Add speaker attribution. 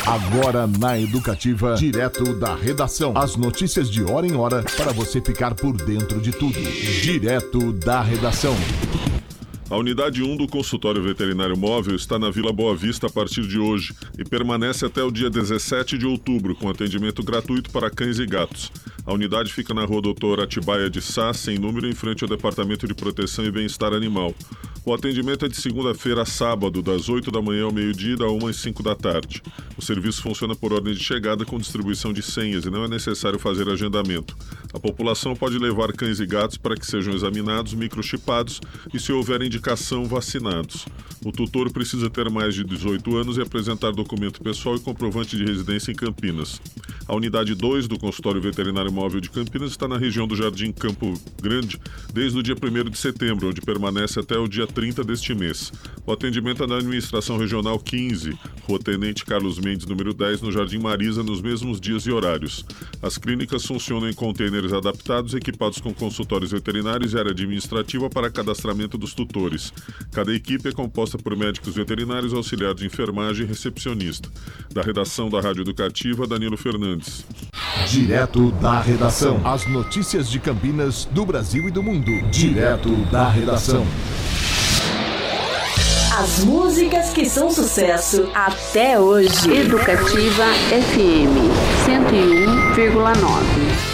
Speaker 1: Agora na Educativa, direto da redação. As notícias de hora em hora para você ficar por dentro de tudo. Direto da redação.
Speaker 2: A unidade 1 do consultório veterinário móvel está na Vila Boa Vista a partir de hoje e permanece até o dia 17 de outubro, com atendimento gratuito para cães e gatos. A unidade fica na rua Doutor Atibaia de Sá, sem número, em frente ao Departamento de Proteção e Bem-Estar Animal. O atendimento é de segunda-feira a sábado, das 8 da manhã ao meio-dia e da 1 às 5 da tarde. O serviço funciona por ordem de chegada com distribuição de senhas e não é necessário fazer agendamento. A população pode levar cães e gatos para que sejam examinados, microchipados e, se houver indicação, vacinados. O tutor precisa ter mais de 18 anos e apresentar documento pessoal e comprovante de residência em Campinas. A unidade 2 do consultório veterinário móvel de Campinas está na região do Jardim Campo Grande desde o dia 1º de setembro, onde permanece até o dia 30 deste mês. O atendimento é na Administração Regional 15, Rua Tenente Carlos Mendes, número 10, no Jardim Marisa, nos mesmos dias e horários. As clínicas funcionam em contêineres adaptados, equipados com consultórios veterinários e área administrativa para cadastramento dos tutores. Cada equipe é composta por médicos veterinários, auxiliar de enfermagem e recepcionista. Da redação da Rádio Educativa, Danilo Fernandes.
Speaker 1: Direto da redação. As notícias de Campinas, do Brasil e do mundo. Direto da redação.
Speaker 3: As músicas que são sucesso até hoje.
Speaker 4: Educativa FM 101,9.